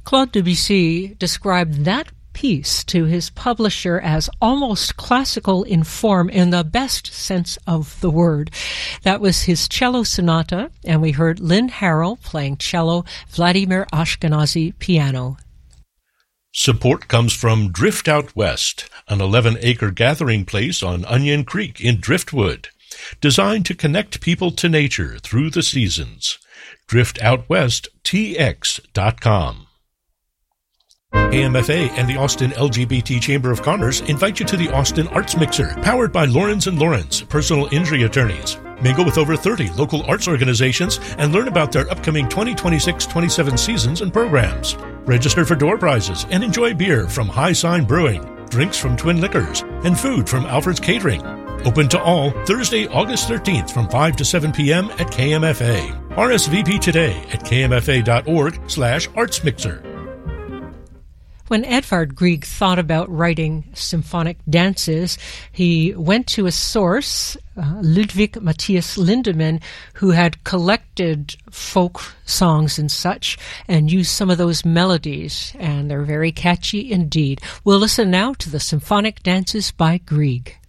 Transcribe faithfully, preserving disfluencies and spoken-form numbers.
Claude Debussy described that piece to his publisher as almost classical in form in the best sense of the word. That was his cello sonata, and we heard Lynn Harrell playing cello, Vladimir Ashkenazy piano. Support comes from Drift Out West, an eleven-acre gathering place on Onion Creek in Driftwood, designed to connect people to nature through the seasons. drift out west t x dot com. A M F A and the Austin L G B T Chamber of Commerce invite you to the Austin Arts Mixer, powered by Lawrence and Lawrence, personal injury attorneys. Mingle with over thirty local arts organizations and learn about their upcoming twenty twenty-six twenty-seven seasons and programs. Register for door prizes and enjoy beer from High Sign Brewing, drinks from Twin Liquors, and food from Alfred's Catering. Open to all Thursday, August thirteenth from five to seven p.m. at K M F A. R S V P today at k m f a dot org slash artsmixer. When Edvard Grieg thought about writing symphonic dances, he went to a source, uh, Ludwig Matthias Lindemann, who had collected folk songs and such, and used some of those melodies, and they're very catchy indeed. We'll listen now to the symphonic dances by Grieg.